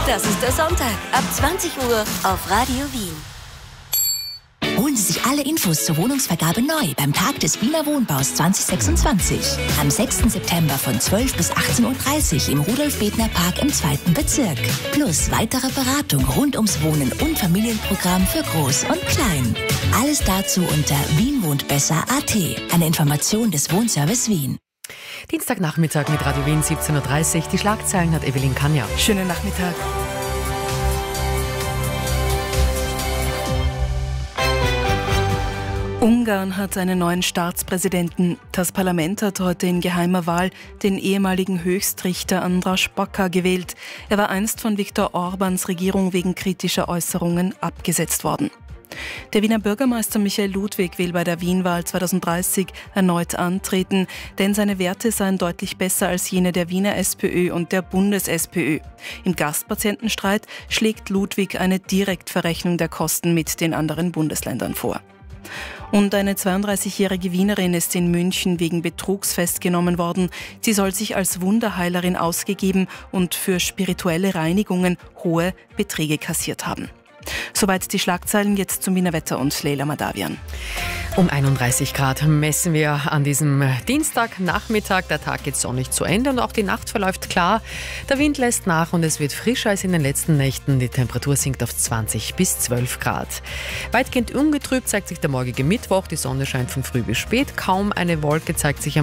Das ist der Sonntag ab 20 Uhr auf Radio Wien. Holen Sie sich alle Infos zur Wohnungsvergabe neu beim Tag des Wiener Wohnbaus 2026. Am 6. September von 12 bis 18.30 Uhr im Rudolf-Bethner-Park im 2. Bezirk. Plus weitere Beratung rund ums Wohnen und Familienprogramm für Groß und Klein. Alles dazu unter wienwohntbesser.at. Eine Information des Wohnservice Wien. Dienstagnachmittag mit Radio Wien 17.30 Uhr. Die Schlagzeilen hat Evelyn Kanja. Schönen Nachmittag. Ungarn hat einen neuen Staatspräsidenten. Das Parlament hat heute in geheimer Wahl den ehemaligen Höchstrichter András Baka gewählt. Er war einst von Viktor Orbáns Regierung wegen kritischer Äußerungen abgesetzt worden. Der Wiener Bürgermeister Michael Ludwig will bei der Wienwahl 2030 erneut antreten, denn seine Werte seien deutlich besser als jene der Wiener SPÖ und der Bundes-SPÖ. Im Gastpatientenstreit schlägt Ludwig eine Direktverrechnung der Kosten mit den anderen Bundesländern vor. Und eine 32-jährige Wienerin ist in München wegen Betrugs festgenommen worden. Sie soll sich als Wunderheilerin ausgegeben und für spirituelle Reinigungen hohe Beträge kassiert haben. Soweit die Schlagzeilen, jetzt zum Wiener Wetter und Leila Madavian. Um 31 Grad messen wir an diesem Dienstagnachmittag. Der Tag geht sonnig zu Ende und auch die Nacht verläuft klar. Der Wind lässt nach und es wird frischer als in den letzten Nächten. Die Temperatur sinkt auf 20 bis 12 Grad. Weitgehend ungetrübt zeigt sich der morgige Mittwoch. Die Sonne scheint von früh bis spät. Kaum eine Wolke zeigt sich am